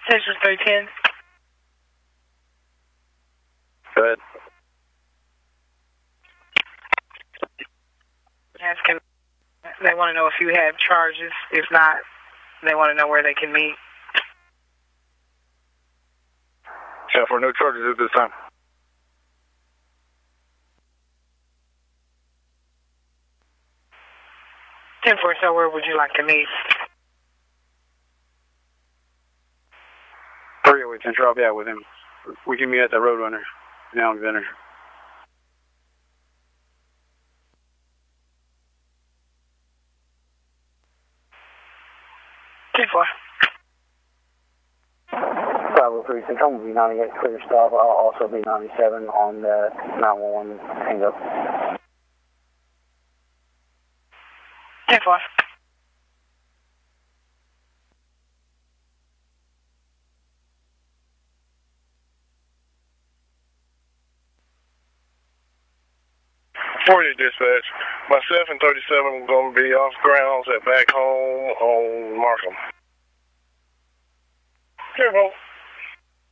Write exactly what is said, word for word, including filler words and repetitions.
Station three ten. Go ahead. Asking, they want to know if you have charges. If not, they want to know where they can meet. Yeah, for no charges at this time. ten four, so where would you like to meet? three oh eight Central, I'll be out with him. We can meet at the Roadrunner in Alexander. ten four. five oh three Central will be ninety-eight clear stop. I'll also be ninety-seven on the nine one one hang up. ten four. forty dispatch. Myself and thirty-seven are going to be off grounds at back home on Markham. Careful.